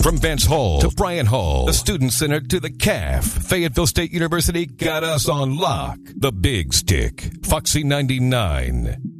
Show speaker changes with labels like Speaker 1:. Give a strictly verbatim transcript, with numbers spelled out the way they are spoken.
Speaker 1: From Vance Hall to Bryan Hall, the Student Center to the C A F, Fayetteville State University got us on lock. The Big Stick, Foxy ninety-nine.